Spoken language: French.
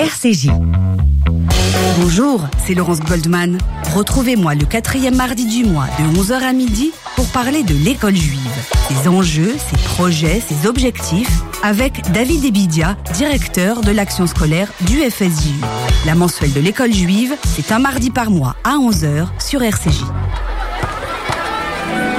RCJ. Bonjour, c'est Laurence Goldman. Retrouvez-moi le 4e mardi du mois de 11h à midi pour parler de l'école juive, ses enjeux, ses projets, ses objectifs, avec David Ebidia, directeur de l'action scolaire du FSJU. La mensuelle de l'école juive, c'est un mardi par mois à 11h sur RCJ.